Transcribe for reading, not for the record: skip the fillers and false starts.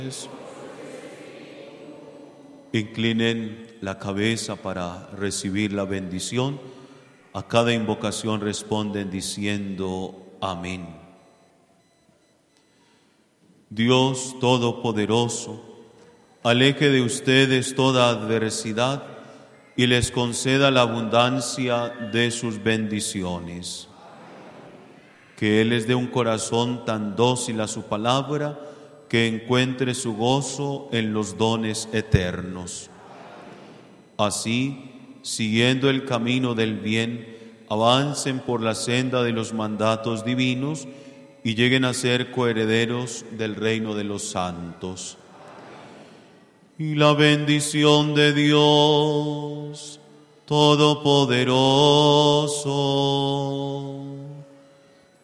Inclinen la cabeza para recibir la bendición. A cada invocación responden diciendo amén. Dios Todopoderoso, aleje de ustedes toda adversidad y les conceda la abundancia de sus bendiciones. Que Él les dé un corazón tan dócil a su palabra que encuentre su gozo en los dones eternos. Así, siguiendo el camino del bien, avancen por la senda de los mandatos divinos y lleguen a ser coherederos del reino de los santos. Y la bendición de Dios Todopoderoso,